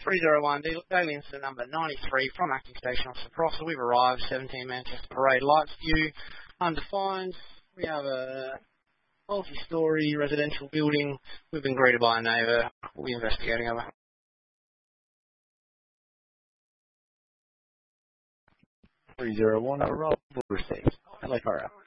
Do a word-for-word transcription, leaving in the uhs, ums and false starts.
three zero one, daily incident number ninety-three from acting station officer Prosser. We've arrived, seventeen Manchester Parade, lights view, undefined. We have a multi-storey residential building. We've been greeted by a neighbour. We'll be investigating over. three zero one, arrival received. Hello, Cora.